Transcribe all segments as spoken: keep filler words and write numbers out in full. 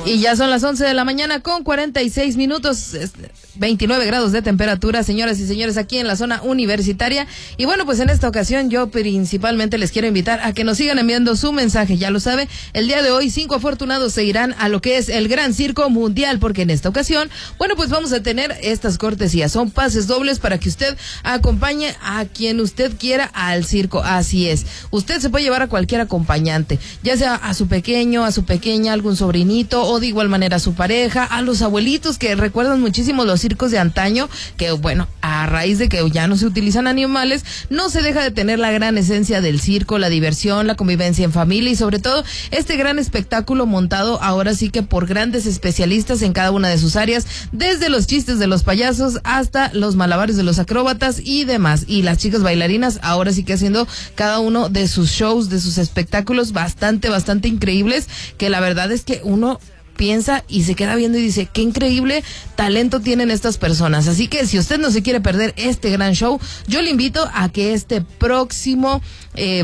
Y ya son las once de la mañana con cuarenta y seis minutos, veintinueve grados de temperatura, señoras y señores, aquí en la zona universitaria. Y bueno, pues en esta ocasión yo principalmente les quiero invitar a que nos sigan enviando su mensaje. Ya lo sabe, el día de hoy cinco afortunados se irán a lo que es el Gran Circo Mundial, porque en esta ocasión, bueno, pues vamos a tener estas cortesías. Son pases dobles para que usted acompañe a quien usted quiera al circo. Así es, usted se puede llevar a cualquier acompañante, ya sea a su pequeño, a su pequeña, algún sobrinito, o de igual manera a su pareja, a los abuelitos que recuerdan muchísimo los circos de antaño, que bueno, a raíz de que ya no se utilizan animales, no se deja de tener la gran esencia del circo, la diversión, la convivencia en familia y sobre todo este gran espectáculo montado ahora sí que por grandes especialistas en cada una de sus áreas, desde los chistes de los payasos hasta los malabares de los acróbatas y demás, y las chicas bailarinas ahora sí que haciendo cada uno de sus shows, de sus espectáculos bastante, bastante increíbles, que la verdad es que uno piensa y se queda viendo y dice, qué increíble talento tienen estas personas. Así que si usted no se quiere perder este gran show, yo le invito a que este próximo eh,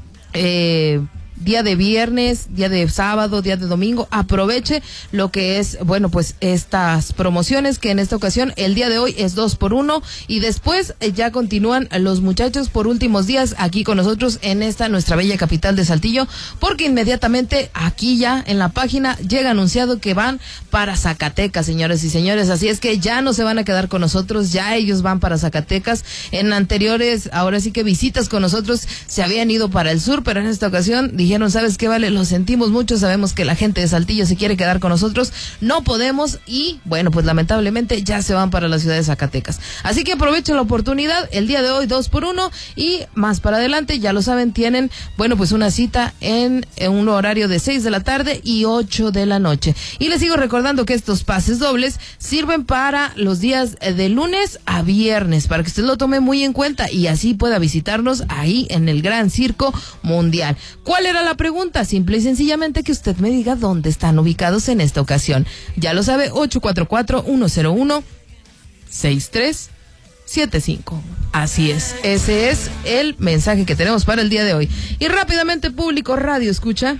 eh, día de viernes, día de sábado, día de domingo, aproveche lo que es, bueno, pues estas promociones, que en esta ocasión, el día de hoy es dos por uno, y después eh, ya continúan los muchachos por últimos días aquí con nosotros en esta nuestra bella capital de Saltillo, porque inmediatamente aquí ya en la página llega anunciado que van para Zacatecas, señores y señores, así es que ya no se van a quedar con nosotros, ya ellos van para Zacatecas. En anteriores, ahora sí que visitas con nosotros, se habían ido para el sur, pero en esta ocasión dijeron, ¿sabes qué, vale? Lo sentimos mucho, sabemos que la gente de Saltillo se quiere quedar con nosotros, no podemos, y bueno, pues lamentablemente ya se van para la ciudad de Zacatecas. Así que aprovechen la oportunidad, el día de hoy dos por uno, y más para adelante, ya lo saben, tienen, bueno, pues una cita en, en un horario de seis de la tarde y ocho de la noche. Y les sigo recordando que estos pases dobles sirven para los días de lunes a viernes, para que usted lo tome muy en cuenta y así pueda visitarnos ahí en el Gran Circo Mundial. ¿Cuál era la pregunta? Simple y sencillamente que usted me diga dónde están ubicados en esta ocasión. Ya lo sabe, ocho cuatro cuatro, uno cero uno, seis tres siete cinco. Así es, ese es el mensaje que tenemos para el día de hoy. Y rápidamente, público radio escucha,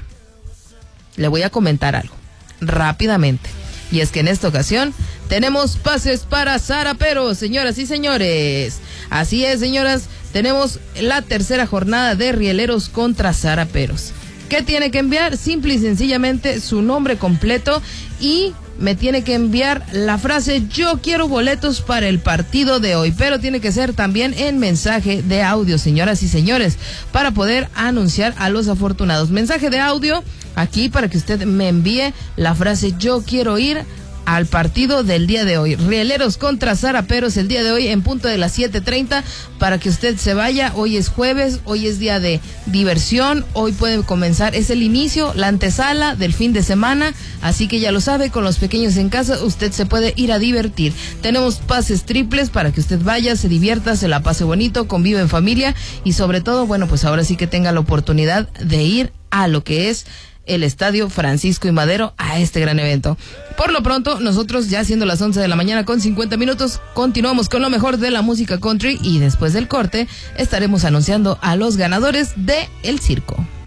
le voy a comentar algo, rápidamente. Y es que en esta ocasión tenemos pases para Zaraperos, señoras y señores. Así es, señoras, tenemos la tercera jornada de Rieleros contra Zaraperos. ¿Qué tiene que enviar? Simple y sencillamente su nombre completo y me tiene que enviar la frase yo quiero boletos para el partido de hoy, pero tiene que ser también en mensaje de audio, señoras y señores, para poder anunciar a los afortunados. Mensaje de audio aquí para que usted me envíe la frase yo quiero ir al partido del día de hoy. Rieleros contra Zaraperos el día de hoy en punto de las siete treinta, para que usted se vaya. Hoy es jueves, hoy es día de diversión, hoy puede comenzar, es el inicio, la antesala del fin de semana, así que ya lo sabe, con los pequeños en casa usted se puede ir a divertir. Tenemos pases triples para que usted vaya, se divierta, se la pase bonito, convive en familia y sobre todo, bueno, pues ahora sí que tenga la oportunidad de ir a lo que es el Estadio Francisco y Madero, a este gran evento. Por lo pronto, nosotros ya siendo las once de la mañana con cincuenta minutos, continuamos con lo mejor de la música country y después del corte estaremos anunciando a los ganadores de El Circo.